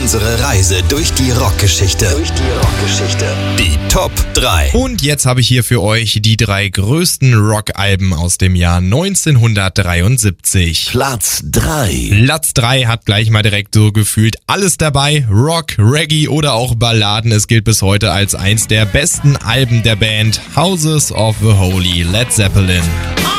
unsere Reise durch die Rockgeschichte. Die Top 3. Und jetzt habe ich hier für euch die 3 größten Rockalben aus dem Jahr 1973. Platz 3. Platz 3 hat gleich mal direkt so gefühlt alles dabei. Rock, Reggae oder auch Balladen. Es gilt bis heute als eins der besten Alben der Band Houses of the Holy, Led Zeppelin.